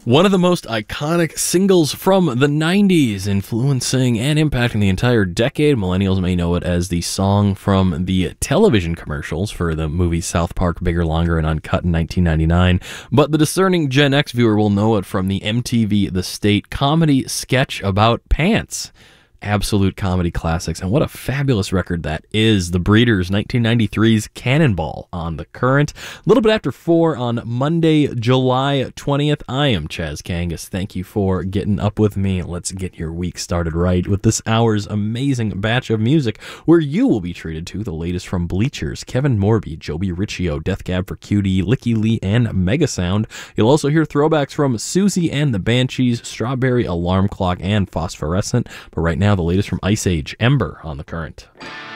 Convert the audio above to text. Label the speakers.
Speaker 1: One of the most iconic singles from the 90s, influencing and impacting the entire decade. Millennials may know it as the song from the television commercials for the movie South Park, Bigger, Longer, and Uncut in 1999. But the discerning Gen X viewer will know it from the MTV The State comedy sketch about pants. Absolute comedy classics, and what a fabulous record that is. The Breeders' 1993's Cannonball on The Current. A little bit after 4 on Monday, July 20th. I am Chaz Kangas. Thank you for getting up with me. Let's get your week started right with this hour's amazing batch of music, where you will be treated to the latest from Bleachers, Kevin Morby, Joby Riccio, Death Cab for Cutie, Licky Lee, and Megasound. You'll also hear throwbacks from Susie and the Banshees, Strawberry Alarm Clock, and Phosphorescent. But right now, the latest from Ice Age, Ember on The Current.